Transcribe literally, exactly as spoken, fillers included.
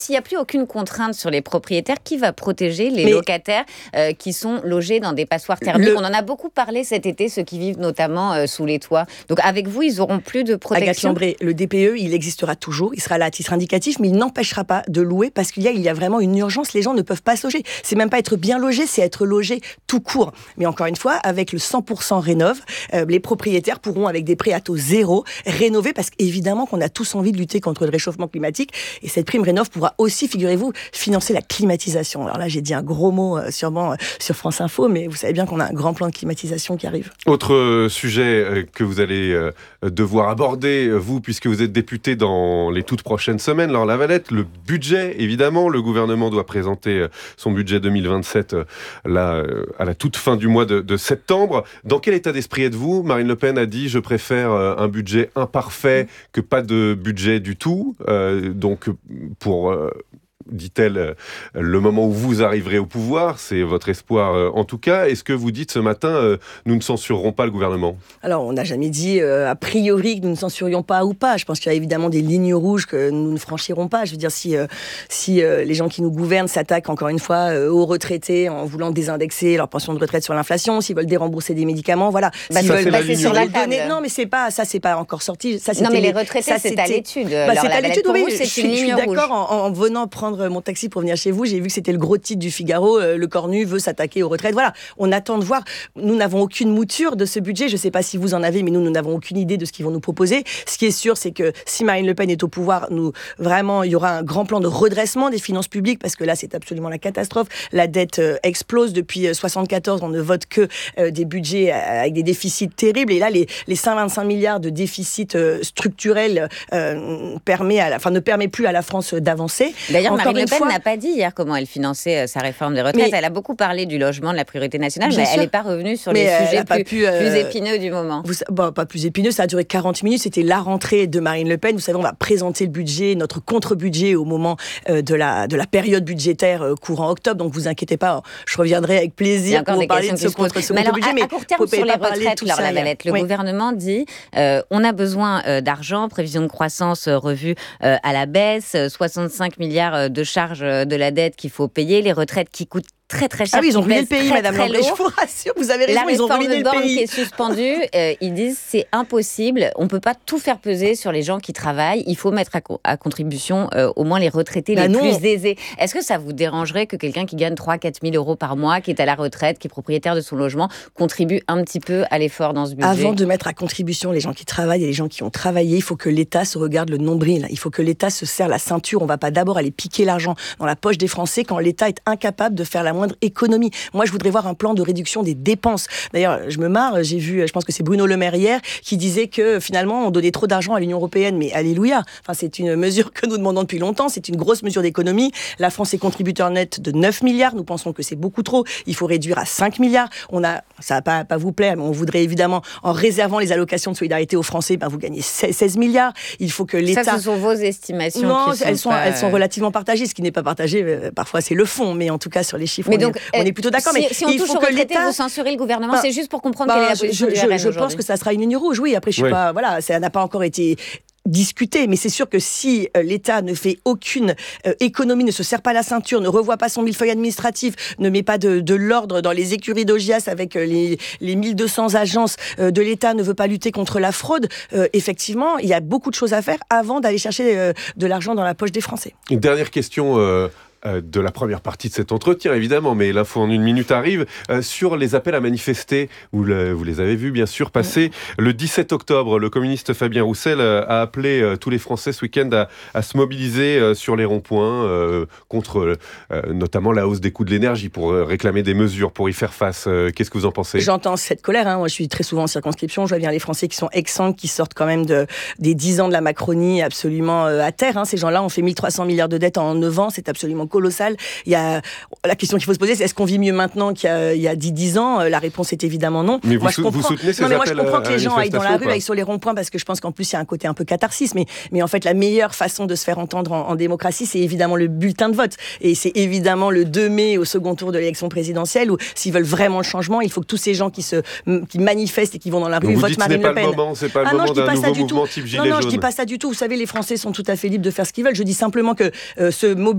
S'il n'y a plus aucune contrainte sur les propriétaires, qui va protéger les Mais... locataires euh, qui sont logés dans des passoires thermiques? Le... On en a beaucoup parlé cet été, ceux qui vivent notamment euh, sous les toits. Donc avec vous, ils n'auront plus de protection. Agathe Lambré, le D P E, il existera toujours, il sera là à titre indicatif, mais il n'empêchera pas de louer parce qu'il y a, il y a vraiment une urgence, les gens ne peuvent pas se loger. C'est même pas être bien logé, c'est être logé tout court. Mais encore une fois, avec le cent pour cent rénov, euh, les propriétaires pourront, avec des prêts à taux zéro, rénover parce qu'évidemment qu'on a tous envie de lutter contre le réchauffement climatique et cette prime rénov pourra aussi, figurez-vous, financer la climatisation. Alors là, j'ai dit un gros mot euh, sûrement euh, sur France Info, mais vous savez bien qu'on a un grand plan de climatisation qui arrive. Autre euh, sujet euh, que vous allez euh, devoir aborder, euh, vous, puisque vous êtes député dans les toutes prochaines semaines, Laure Lavalette, le budget, évidemment. Le gouvernement doit présenter euh, son budget deux mille vingt-sept euh, là, euh, à la toute fin du mois de, de septembre. Dans quel état d'esprit êtes-vous? Marine Le Pen a dit « Je préfère euh, un budget imparfait que pas de budget du tout euh, ». Donc, pour... Euh, dit-elle, le moment où vous arriverez au pouvoir, c'est votre espoir euh, en tout cas. Est-ce que vous dites ce matin, euh, nous ne censurerons pas le gouvernement? Alors, on n'a jamais dit euh, a priori que nous ne censurions pas ou pas. Je pense qu'il y a évidemment des lignes rouges que nous ne franchirons pas. Je veux dire, si, euh, si euh, les gens qui nous gouvernent s'attaquent encore une fois euh, aux retraités en voulant désindexer leur pension de retraite sur l'inflation, s'ils veulent dérembourser des médicaments, voilà. Bah, s'ils ça, veulent passer sur la table. Donner... Non, mais c'est pas, ça, c'est pas encore sorti. Ça, non, mais les retraités, ça, c'est à l'étude. Bah, c'est à l'étude, oui. Vous, c'est je suis, une je suis ligne d'accord. rouge. En, en venant prendre mon taxi pour venir chez vous, j'ai vu que c'était le gros titre du Figaro, euh, le Cornu veut s'attaquer aux retraites. Voilà, on attend de voir. Nous n'avons aucune mouture de ce budget. Je ne sais pas si vous en avez, mais nous, nous n'avons aucune idée de ce qu'ils vont nous proposer. Ce qui est sûr, c'est que si Marine Le Pen est au pouvoir, nous, vraiment, il y aura un grand plan de redressement des finances publiques, parce que là, c'est absolument la catastrophe. La dette euh, explose. Depuis euh, soixante-quatorze, on ne vote que euh, des budgets euh, avec des déficits terribles. Et là, les, les cent vingt-cinq milliards de déficit euh, structurel euh, permet à la, enfin, ne permet plus à la France d'avancer. D'ailleurs, Encore Marine Le Pen fois, n'a pas dit hier comment elle finançait sa réforme des retraites. Mais elle a beaucoup parlé du logement, de la priorité nationale, mais sûr. Elle n'est pas revenue sur mais les sujets plus, pu, euh, plus épineux du moment. Vous, bon, pas plus épineux, ça a duré quarante minutes. C'était la rentrée de Marine Le Pen. Vous savez, on va présenter le budget, notre contre-budget au moment euh, de, la, de la période budgétaire euh, courant octobre. Donc, vous inquiétez pas, je reviendrai avec plaisir pour parler de ce contre, ce contre-budget. Mais à court terme, sur les retraites, Laure Lavalette, le oui. gouvernement dit euh, on a besoin euh, d'argent, prévision de croissance euh, revue euh, à la baisse, soixante-cinq milliards de charges de la dette qu'il faut payer, les retraites qui coûtent très très cher. Ah oui, ils ont ruiné le pays, très, Madame Lambré, je vous rassure, vous avez raison, la ils ont ruiné le pays. La réforme de Borne qui est suspendue, euh, ils disent c'est impossible, on ne peut pas tout faire peser sur les gens qui travaillent, il faut mettre à, co- à contribution euh, au moins les retraités bah les non. plus aisés. Est-ce que ça vous dérangerait que quelqu'un qui gagne trois à quatre mille euros par mois, qui est à la retraite, qui est propriétaire de son logement, contribue un petit peu à l'effort dans ce budget? Avant de mettre à contribution les gens qui travaillent et les gens qui ont travaillé, il faut que l'État se regarde le nombril, il faut que l'État se serre la ceinture, on ne va pas d'abord aller piquer l'argent dans la poche des Français quand l'État est incapable de faire la moindre économie. Moi, je voudrais voir un plan de réduction des dépenses. D'ailleurs, je me marre, j'ai vu, je pense que c'est Bruno Le Maire hier, qui disait que finalement, on donnait trop d'argent à l'Union européenne. Mais alléluia. Enfin, c'est une mesure que nous demandons depuis longtemps. C'est une grosse mesure d'économie. La France est contributeur net de neuf milliards. Nous pensons que c'est beaucoup trop. Il faut réduire à cinq milliards. On a, ça va pas, pas vous plaire, mais on voudrait évidemment, en réservant les allocations de solidarité aux Français, ben, vous gagnez seize milliards. Il faut que l'État... Ça, ce sont vos estimations. Non, qui elles sont, sont, pas... elles sont relativement partagées. Ce qui n'est pas partagé, euh, parfois, c'est le fond. Mais en tout cas, sur les chiffres, mais on, donc, est, on est plutôt d'accord. Si, mais si on il touche faut aux que retraités, l'État... vous censurez le gouvernement, bah, c'est juste pour comprendre bah, quelle est la position je, du je, R N je pense que ça sera une ligne rouge, oui. Après, je suis oui. pas... Voilà, ça n'a pas encore été... discuter, mais c'est sûr que si euh, l'État ne fait aucune euh, économie, ne se serre pas la ceinture, ne revoit pas son millefeuille administratif, ne met pas de, de l'ordre dans les écuries d'Augias avec euh, les, les mille deux cents agences euh, de l'État, ne veut pas lutter contre la fraude, euh, effectivement, il y a beaucoup de choses à faire avant d'aller chercher euh, de l'argent dans la poche des Français. Une dernière question... Euh... de la première partie de cet entretien, évidemment, mais l'info en une minute arrive, euh, sur les appels à manifester. Vous, le, vous les avez vus, bien sûr, passer. Ouais. Le dix-sept octobre, le communiste Fabien Roussel euh, a appelé euh, tous les Français ce week-end à, à se mobiliser euh, sur les ronds-points euh, contre euh, notamment la hausse des coûts de l'énergie, pour euh, réclamer des mesures, pour y faire face. Euh, qu'est-ce que vous en pensez? J'entends cette colère. Hein. Moi, je suis très souvent en circonscription. Je vois bien les Français qui sont exsangues, qui sortent quand même de, des dix ans de la Macronie absolument euh, à terre. Hein. Ces gens-là ont fait mille trois cents milliards de dettes en neuf ans. C'est absolument colossal. Il y a la question qu'il faut se poser, c'est est-ce qu'on vit mieux maintenant qu'il y a, il y a dix dix ans? La réponse est évidemment non. Mais moi, vous, je comprends, vous soutenez ces non, mais moi, appels je comprends que les gens aillent dans la rue, aillent sur les ronds-points, parce que je pense qu'en plus il y a un côté un peu catharsis. Mais, mais en fait, la meilleure façon de se faire entendre en, en démocratie, c'est évidemment le bulletin de vote. Et c'est évidemment le deux mai au second tour de l'élection présidentielle où s'ils veulent vraiment le changement, il faut que tous ces gens qui se qui manifestent et qui vont dans la rue votent Marine Le Pen. Le moment, c'est pas ah le non, moment d'un nouveau mouvement type Gilets jaunes. Non, non, je dis pas ça du tout. Vous savez, les Français sont tout à fait libres de faire ce qu'ils veulent. Je dis simplement que euh, ce mot